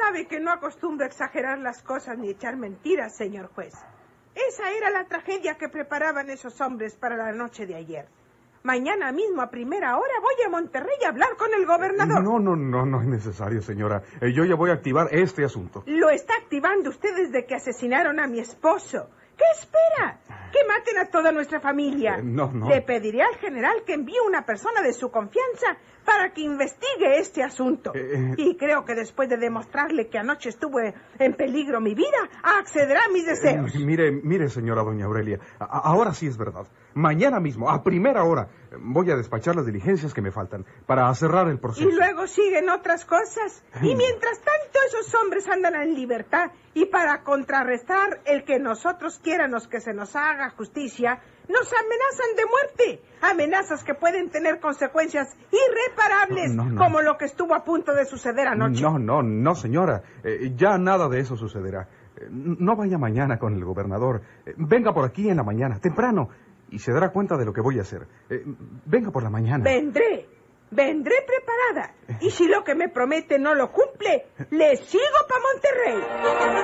sabe que no acostumbro a exagerar las cosas ni echar mentiras, señor juez. Esa era la tragedia que preparaban esos hombres para la noche de ayer. Mañana mismo a primera hora voy a Monterrey a hablar con el gobernador. No es necesario, señora. Yo ya voy a activar este asunto. Lo está activando usted desde que asesinaron a mi esposo. ¿Qué espera? Que maten a toda nuestra familia. No. Le pediré al general que envíe una persona de su confianza para que investigue este asunto. Y creo que después de demostrarle que anoche estuvo en peligro mi vida, accederá a mis deseos. Mire, señora doña Aurelia, ahora sí es verdad. Mañana mismo, a primera hora, voy a despachar las diligencias que me faltan para cerrar el proceso. Y luego siguen otras cosas. Y mientras tanto esos hombres andan en libertad. Y para contrarrestar el que nosotros quiéramos que se nos haga justicia, nos amenazan de muerte. Amenazas que pueden tener consecuencias irreparables, como lo que estuvo a punto de suceder anoche. No, señora. Ya nada de eso sucederá. No vaya mañana con el gobernador. Venga por aquí en la mañana, temprano, y se dará cuenta de lo que voy a hacer. Venga por la mañana. Vendré preparada. Y si lo que me promete no lo cumple, le sigo para Monterrey.